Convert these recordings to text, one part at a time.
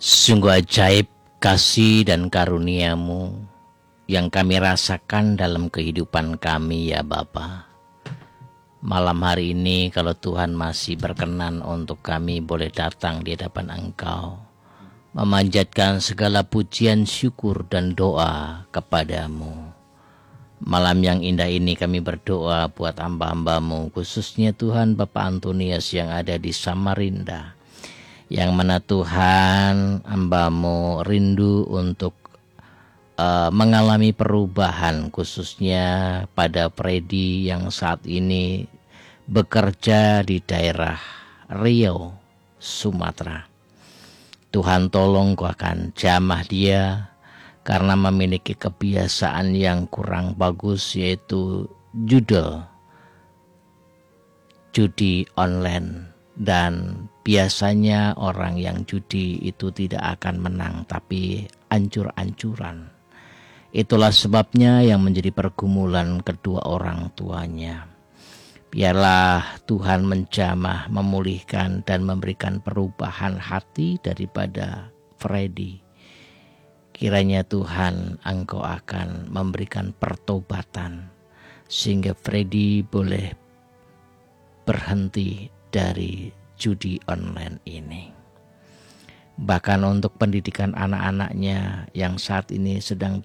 Sungguh ajaib kasih dan karunia-Mu yang kami rasakan dalam kehidupan kami ya Bapa. Malam hari ini kalau Tuhan masih berkenan untuk kami boleh datang di hadapan Engkau, memanjatkan segala pujian, syukur dan doa kepadamu. Malam yang indah ini kami berdoa buat hamba-hamba-Mu, khususnya Tuhan Bapak Antonius yang ada di Samarinda, yang mana Tuhan hamba-Mu rindu untuk mengalami perubahan, khususnya pada Freddy yang saat ini bekerja di daerah Riau, Sumatera. Tuhan tolong Kau akan jamah dia karena memiliki kebiasaan yang kurang bagus, yaitu judi online. Dan biasanya orang yang judi itu tidak akan menang, tapi ancur-ancuran. Itulah sebabnya yang menjadi pergumulan kedua orang tuanya. Biarlah Tuhan menjamah, memulihkan dan memberikan perubahan hati daripada Freddy. Kiranya Tuhan Engkau akan memberikan pertobatan sehingga Freddy boleh berhenti dari judi online ini. Bahkan untuk pendidikan anak-anaknya yang saat ini sedang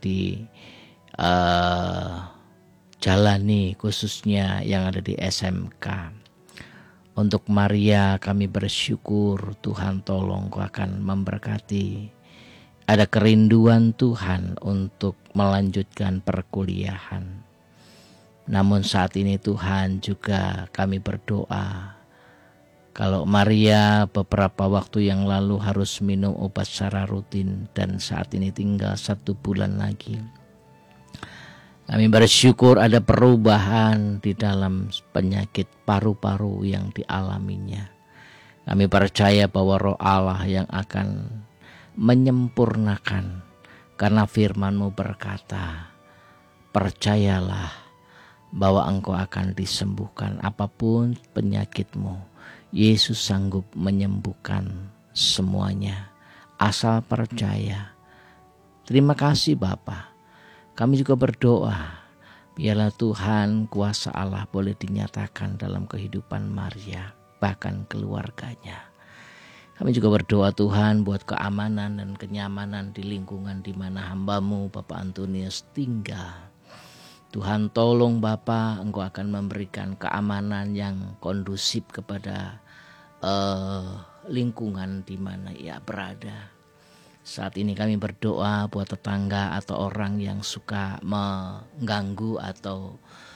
dijalani, khususnya yang ada di SMK. Untuk Maria kami bersyukur Tuhan tolong Kau akan memberkati. Ada kerinduan Tuhan untuk melanjutkan perkuliahan. Namun saat ini Tuhan juga kami berdoa, kalau Maria beberapa waktu yang lalu harus minum obat secara rutin dan saat ini tinggal 1 bulan lagi. Kami bersyukur ada perubahan di dalam penyakit paru-paru yang dialaminya. Kami percaya bahwa Roh Allah yang akan menyempurnakan, karena firman-Mu berkata, percayalah bahwa engkau akan disembuhkan apapun penyakitmu. Yesus sanggup menyembuhkan semuanya, asal percaya. Terima kasih Bapa. Kami juga berdoa, biarlah Tuhan kuasa Allah boleh dinyatakan dalam kehidupan Maria, bahkan keluarganya. Kami juga berdoa Tuhan buat keamanan dan kenyamanan di lingkungan di mana hamba-Mu Bapak Antonius tinggal. Tuhan tolong Bapa, Engkau akan memberikan keamanan yang kondusif kepada lingkungan di mana ia berada. Saat ini kami berdoa buat tetangga atau orang yang suka mengganggu atau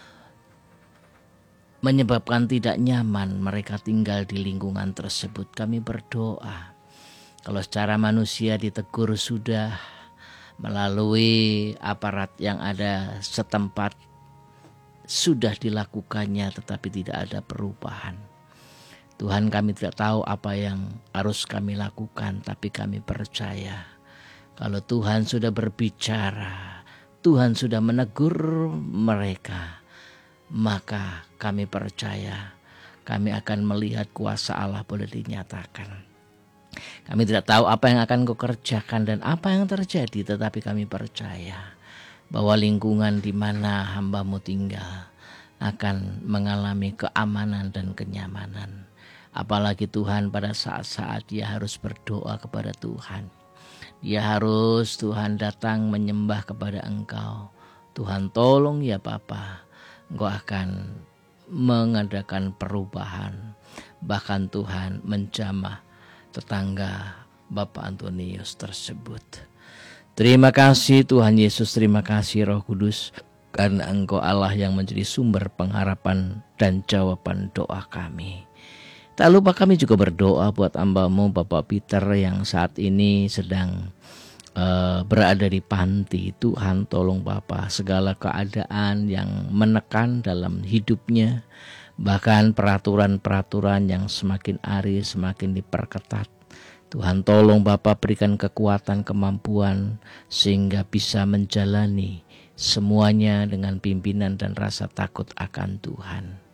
menyebabkan tidak nyaman mereka tinggal di lingkungan tersebut. Kami berdoa, kalau secara manusia ditegur sudah, melalui aparat yang ada setempat sudah dilakukannya, tetapi tidak ada perubahan. Tuhan, kami tidak tahu apa yang harus kami lakukan, tapi kami percaya kalau Tuhan sudah berbicara, Tuhan sudah menegur mereka, maka kami percaya kami akan melihat kuasa Allah boleh dinyatakan. Kami tidak tahu apa yang akan Kau kerjakan dan apa yang terjadi, tetapi kami percaya bahwa lingkungan di mana hamba-Mu tinggal akan mengalami keamanan dan kenyamanan. Apalagi Tuhan pada saat-saat dia harus berdoa kepada Tuhan. Dia harus Tuhan datang menyembah kepada Engkau. Tuhan tolong ya Bapa, Engkau akan mengadakan perubahan. Bahkan Tuhan menjamah tetangga Bapak Antonius tersebut. Terima kasih Tuhan Yesus, terima kasih Roh Kudus, karena Engkau Allah yang menjadi sumber pengharapan dan jawaban doa kami. Tak lupa kami juga berdoa buat hamba-Mu Bapak Peter yang saat ini sedang berada di panti. Tuhan tolong Bapak, segala keadaan yang menekan dalam hidupnya, bahkan peraturan-peraturan yang semakin hari semakin diperketat. Tuhan tolong Bapak berikan kekuatan, kemampuan sehingga bisa menjalani semuanya dengan pimpinan dan rasa takut akan Tuhan.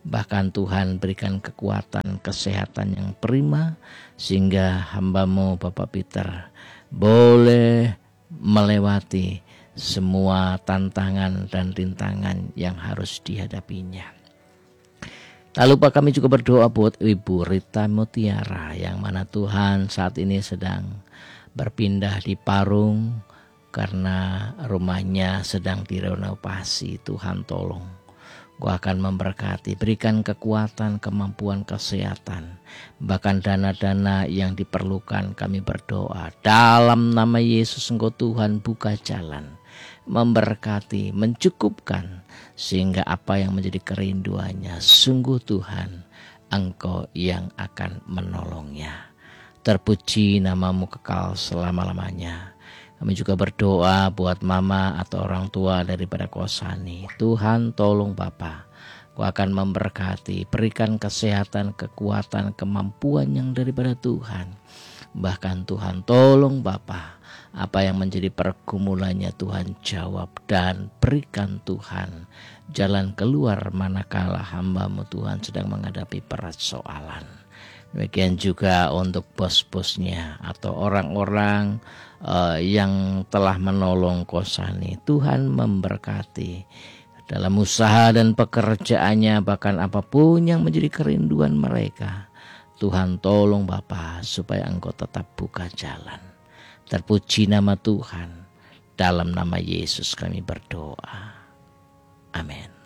Bahkan Tuhan berikan kekuatan, kesehatan yang prima, sehingga hamba-Mu Bapak Peter boleh melewati semua tantangan dan rintangan yang harus dihadapinya. Tak lupa kami juga berdoa buat Ibu Rita Mutiara, yang mana Tuhan saat ini sedang berpindah di Parung karena rumahnya sedang direnovasi. Tuhan tolong, Gua akan memberkati, berikan kekuatan, kemampuan, kesehatan, bahkan dana-dana yang diperlukan. Kami berdoa dalam nama Yesus, Engkau Tuhan buka jalan, memberkati, mencukupkan, sehingga apa yang menjadi kerinduannya, sungguh Tuhan Engkau yang akan menolongnya. Terpuji nama-Mu kekal selama-lamanya. Kami juga berdoa buat mama atau orang tua daripada Kosani. Tuhan tolong Bapa, Kau akan memberkati, berikan kesehatan, kekuatan, kemampuan yang daripada Tuhan. Bahkan Tuhan tolong Bapa, apa yang menjadi pergumulannya Tuhan jawab, dan berikan Tuhan jalan keluar manakala hamba-Mu Tuhan sedang menghadapi persoalan. Demikian juga untuk bos-bosnya atau orang-orang yang telah menolong Kosani. Tuhan memberkati dalam usaha dan pekerjaannya, bahkan apapun yang menjadi kerinduan mereka. Tuhan tolong Bapa supaya Engkau tetap buka jalan. Terpuji nama Tuhan. Dalam nama Yesus kami berdoa. Amin.